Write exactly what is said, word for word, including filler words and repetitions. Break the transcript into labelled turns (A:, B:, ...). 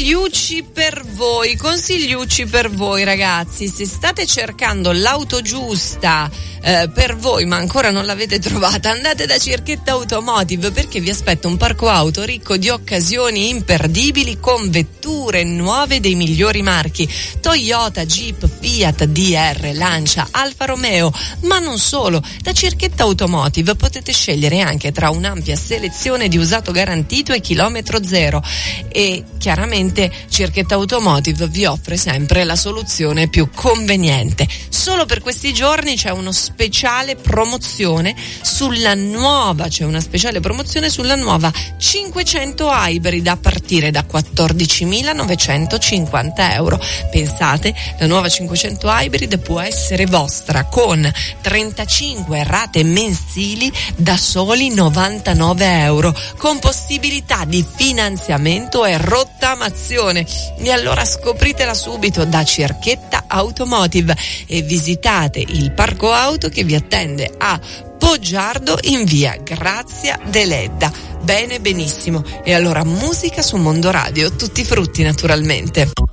A: Consigliucci per voi, consigliucci per voi ragazzi, se state cercando l'auto giusta eh, per voi ma ancora non l'avete trovata, andate da Cerchetta Automotive, perché vi aspetta un parco auto ricco di occasioni imperdibili con vetture nuove dei migliori marchi: Toyota, Jeep, Fiat, D R, Lancia, Alfa Romeo, ma non solo. Da Cerchetta Automotive potete scegliere anche tra un'ampia selezione di usato garantito e chilometro zero, e chiaramente Cerchetta Automotive vi offre sempre la soluzione più conveniente. Solo per questi giorni c'è uno speciale promozione sulla nuova, c'è una speciale promozione sulla nuova cinquecento Hybrid a partire da quattordicimilanovecentocinquanta euro. Pensate, la nuova cinquecento Hybrid può essere vostra con trentacinque rate mensili da soli novantanove euro, con possibilità di finanziamento e rottamazione. E allora scopritela subito da Cerchetta Automotive e visitate il parco auto che vi attende a Poggiardo in via Grazia Deledda. Bene, benissimo. E allora musica su Mondo Radio, tutti frutti naturalmente.